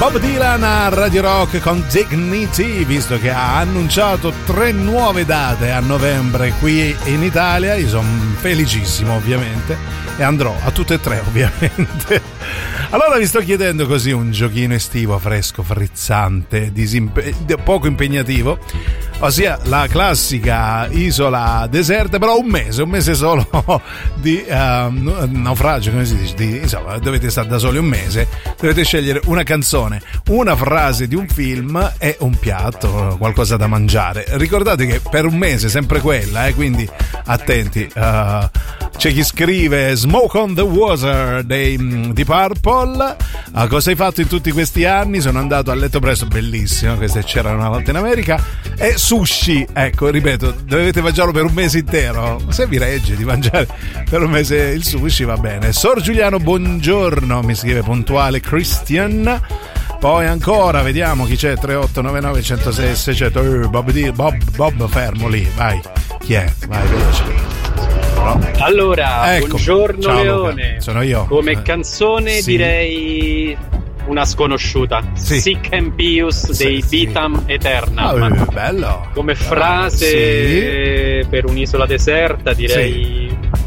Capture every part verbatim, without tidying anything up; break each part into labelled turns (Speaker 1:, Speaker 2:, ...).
Speaker 1: Bob Dylan a Radio Rock con Dignity, visto che ha annunciato tre nuove date a novembre qui in Italia. Io sono felicissimo ovviamente e andrò a tutte e tre ovviamente. Allora vi sto chiedendo così un giochino estivo fresco, frizzante, disimpe- poco impegnativo, ossia la classica isola deserta, però un mese, un mese solo di uh, naufragio, come si dice, di, insomma dovete stare da soli un mese, dovete scegliere una canzone, una frase di un film e un piatto, qualcosa da mangiare. Ricordate che per un mese sempre quella, eh, quindi attenti. Uh, c'è chi scrive Smoke on the Water dei, di Purple. Uh, cosa hai fatto in tutti questi anni? Sono andato a letto presto, bellissimo, queste c'erano una volta in America. E sushi, ecco, ripeto, dovete mangiarlo per un mese intero. Se vi regge di mangiare per un mese il sushi, va bene. Sor Giuliano, buongiorno, mi scrive puntuale Christian. Poi ancora, vediamo chi c'è. Tre otto nove nove uno zero sei sei zero zero. uh, Bob, D, Bob, Bob, fermo lì, vai. Chi è? Vai, veloce. No.
Speaker 2: Allora, ecco. Buongiorno. Ciao, Leone.
Speaker 1: Luca. Sono io.
Speaker 2: Come canzone sì. direi una sconosciuta, sì. Sick and Pious dei sì, Vitam sì. Eternam.
Speaker 1: Oh, bello.
Speaker 2: Come frase sì. per un'isola deserta direi sì.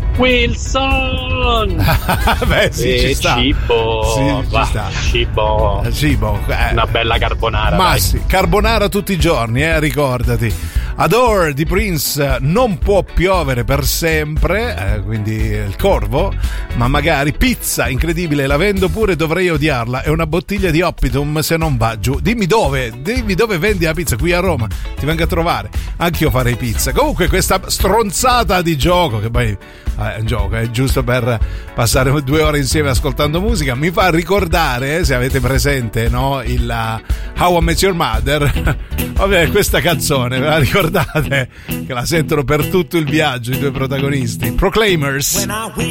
Speaker 2: Wilson.
Speaker 1: Beh, sì,
Speaker 2: e
Speaker 1: ci sta.
Speaker 2: Cibo,
Speaker 1: sì,
Speaker 2: va,
Speaker 1: ci sta.
Speaker 2: cibo,
Speaker 1: cibo eh.
Speaker 2: Una bella carbonara.
Speaker 1: Ma
Speaker 2: dai.
Speaker 1: sì, carbonara tutti i giorni, eh, ricordati. Adore di Prince, non può piovere per sempre, eh, quindi il corvo, ma magari pizza, incredibile, la vendo pure, dovrei odiarla, è una bottiglia di Oppitum se non va giù. Dimmi dove, dimmi dove vendi la pizza, qui a Roma, ti vengo a trovare, anch'io farei pizza. Comunque questa stronzata di gioco, che poi eh, è un gioco, è giusto per passare due ore insieme ascoltando musica, mi fa ricordare, eh, se avete presente, no, il uh, How I Met Your Mother, vabbè, questa canzone, ve la ricordate? Che la sentono per tutto il viaggio i due protagonisti, Proclaimers.